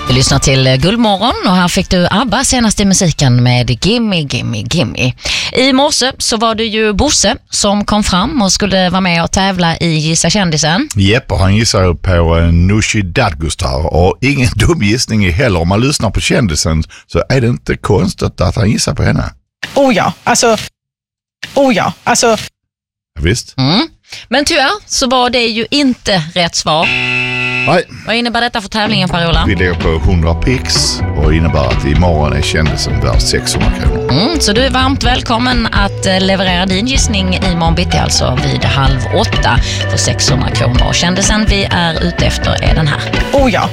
Vi lyssnar till Guldmorgon och här fick du ABBA senast i musiken med Gimme, Gimme, Gimme. I morse så var det ju Bosse som kom fram och skulle vara med och tävla i Gissa kändisen. Jepp, och han gissar på Nooshi Dadgostar och ingen dum gissning heller. Om man lyssnar på kändisen så är det inte konstigt att han gissar på henne. Ja, alltså. Ja, visst. Men tyvärr så var det ju inte rätt svar. Nej. Vad innebär detta för tävlingen, Per-Ola? Vi lägger på 100 pix och innebär att imorgon är kändisen värd 600 kronor. Så du är varmt välkommen att leverera din gissning i morgon bitti, alltså vid 7:30 för 600 kronor. Kändisen vi är ute efter är den här. Ja.